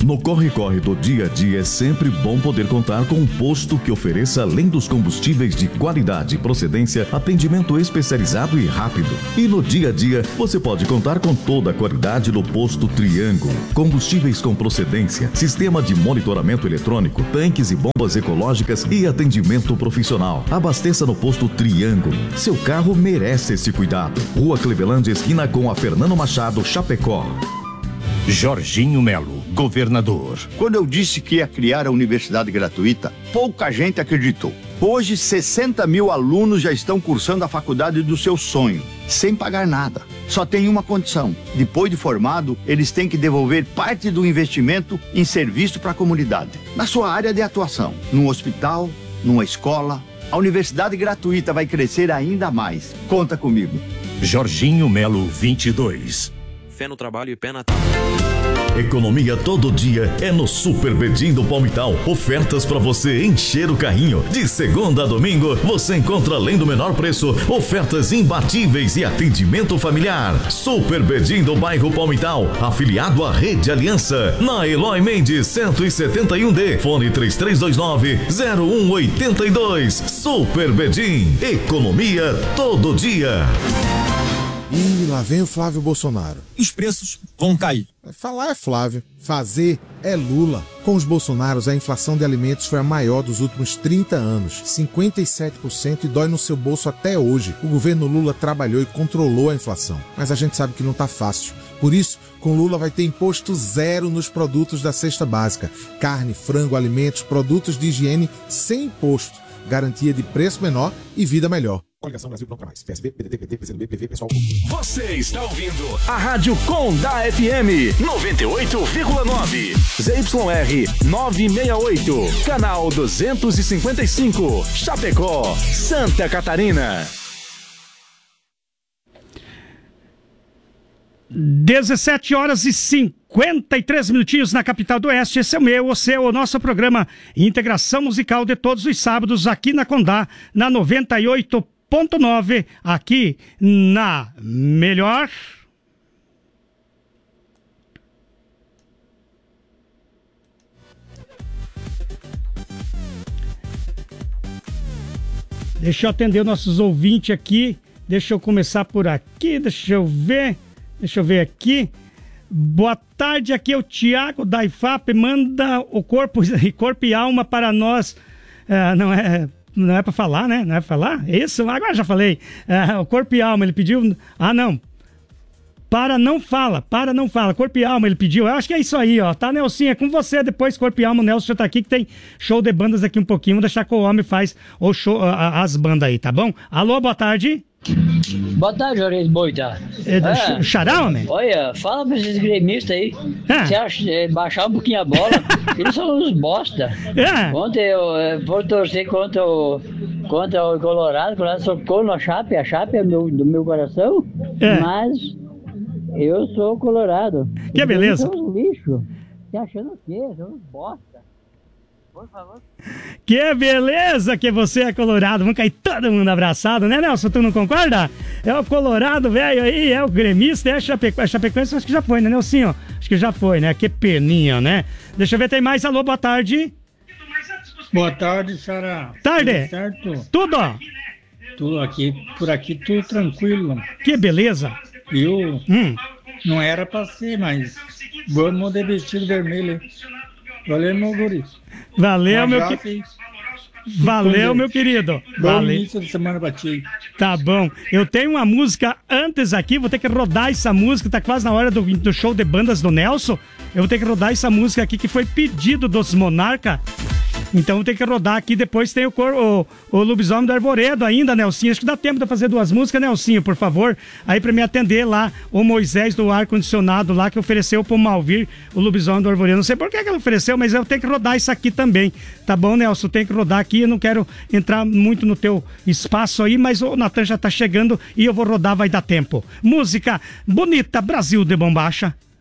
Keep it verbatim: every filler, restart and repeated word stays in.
No corre-corre do dia a dia é sempre bom poder contar com um posto que ofereça, além dos combustíveis de qualidade e procedência, atendimento especializado e rápido. E no dia a dia, você pode contar com toda a qualidade no posto Triângulo. Combustíveis com procedência, sistema de monitoramento eletrônico, tanques e bombas ecológicas e atendimento profissional. Abasteça no posto Triângulo. Seu carro merece esse cuidado. Rua Clevelândia, esquina com a Fernando Machado, Chapecó. Jorginho Melo, governador. Quando eu disse que ia criar a universidade gratuita, pouca gente acreditou. Hoje, sessenta mil alunos já estão cursando a faculdade do seu sonho, sem pagar nada. Só tem uma condição: depois de formado, eles têm que devolver parte do investimento em serviço para a comunidade, na sua área de atuação, num hospital, numa escola. A universidade gratuita vai crescer ainda mais. Conta comigo. Jorginho Melo, vinte e dois. Fé no trabalho e pé na... Economia todo dia é no Super Bedim do Palmital. Ofertas para você encher o carrinho. De segunda a domingo, você encontra, além do menor preço, ofertas imbatíveis e atendimento familiar. Super Bedim do bairro Palmital, afiliado à Rede Aliança, na Eloy Mendes cento e setenta e um D, fone três três dois nove, zero um oito dois. Super Bedim, economia todo dia. Ih, lá vem o Flávio Bolsonaro. Os preços vão cair. Falar é Flávio, fazer é Lula. Com os Bolsonaros, a inflação de alimentos foi a maior dos últimos trinta anos, cinquenta e sete por cento, e dói no seu bolso até hoje. O governo Lula trabalhou e controlou a inflação, mas a gente sabe que não tá fácil. Por isso, com Lula vai ter imposto zero nos produtos da cesta básica. Carne, frango, alimentos, produtos de higiene sem imposto. Garantia de preço menor e vida melhor. Coligação Brasil Pronto Mais. P S B, P D T, P T, P C do B, P V, Pessoal. Você está ouvindo a Rádio Condá F M noventa e oito vírgula nove. Z Y R novecentos e sessenta e oito. Canal duzentos e cinquenta e cinco. Chapecó, Santa Catarina. dezessete horas e cinquenta e três minutinhos na capital do Oeste. Esse é o meu, o seu, o nosso programa Integração Musical de todos os sábados aqui na Condá, na noventa e oito ponto nove, aqui na melhor... Deixa eu atender nossos ouvintes aqui. Deixa eu começar por aqui, deixa eu ver... Deixa eu ver aqui. Boa tarde, aqui é o Tiago da I F A P. Manda o corpo, corpo e alma para nós. Uh, não é, não é para falar, né? Não é para falar? Isso, agora já falei. Uh, o corpo e alma, ele pediu... Ah, não. Para não fala, para não fala. Corpo e alma, ele pediu. Eu acho que é isso aí, ó. Tá, Nelsinho? É com você depois, corpo e alma. O Nelson já tá aqui, que tem show de bandas aqui um pouquinho. Vamos deixar que o homem faz o show, as bandas aí, tá bom? Alô, boa tarde. Boa tarde, Jorge Boita. É do é, Xará, homem? Olha, fala pra esses gremistas aí. É. Se acha, é, baixar um pouquinho a bola, eles são uns bosta. É. Ontem eu é, vou torcer contra o, contra o Colorado. O Colorado socou na Chape, a Chape é meu, do meu coração. É. Mas eu sou colorado. Que beleza. São uns lixos. Você achando o quê? São uns bosta. Por favor. Que beleza que você é colorado. Vamos cair todo mundo abraçado, né, Nelson? Tu não concorda? É o colorado, velho, aí, é o gremista, é a Chapecoense. A Chapecoense acho que já foi, né, Nelsinho? Acho que já foi, né? Que peninha, né? Deixa eu ver, tem mais. Alô, boa tarde. Boa tarde, Xará. Tarde. Tudo certo? Tudo. Tudo aqui, por aqui, tudo tranquilo. Que beleza. Eu, hum. não era pra ser, mas vamos de vestido vermelho. Valeu, meu guri. Valeu, meu querido. Valeu, meu querido. Valeu. Início de semana bati. Tá bom. Eu tenho uma música antes aqui, vou ter que rodar essa música, tá quase na hora do, do show de bandas do Nelson. Eu vou ter que rodar essa música aqui que foi pedido dos Monarca. Então vou ter que rodar aqui, depois tem o, cor, o, o Lobisomem do Arvoredo ainda, Nelsinho. Acho que dá tempo de fazer duas músicas, Nelsinho, por favor. Aí pra me atender lá, o Moisés do ar-condicionado lá, que ofereceu pro Malvir o Lobisomem do Arvoredo. Não sei por que que ele ofereceu, mas eu tenho que rodar isso aqui também. Tá bom, Nelson? Tem que rodar aqui. Eu não quero entrar muito no teu espaço aí, mas o Natan já tá chegando e eu vou rodar, vai dar tempo. Música bonita, Brasil de Bombacha.